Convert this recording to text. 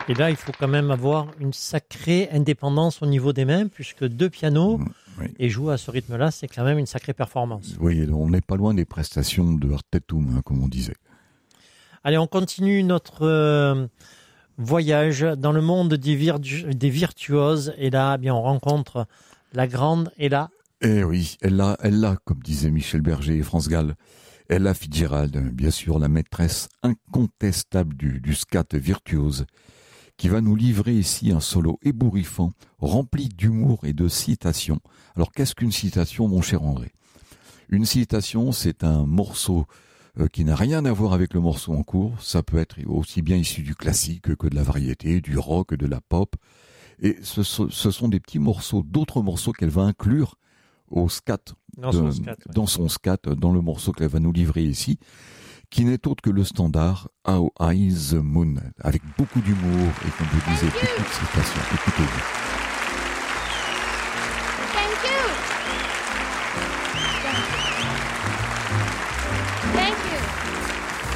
Et là, il faut quand même avoir une sacrée indépendance au niveau des mains, puisque 2 pianos Oui. et jouer à ce rythme-là, c'est quand même une sacrée performance. Oui, on n'est pas loin des prestations de Artetum, comme on disait. Allez, on continue notre voyage dans le monde des virtuoses. Et là, bien, on rencontre la grande Ella. Eh oui, elle l'a, comme disaient Michel Berger et France Gall, Ella Fitzgerald, bien sûr, la maîtresse incontestable du scat virtuose, qui va nous livrer ici un solo ébouriffant, rempli d'humour et de citations. Alors, qu'est-ce qu'une citation, mon cher André ? Une citation, c'est un morceau qui n'a rien à voir avec le morceau en cours. Ça peut être aussi bien issu du classique que de la variété, du rock, de la pop. Et ce sont des petits morceaux, d'autres morceaux qu'elle va inclure au scat, Dans son scat, dans le morceau qu'elle va nous livrer ici, qui n'est autre que le standard How High the Moon, avec beaucoup d'humour et, comme vous disiez, beaucoup de citations. Écoutez-vous. Thank you.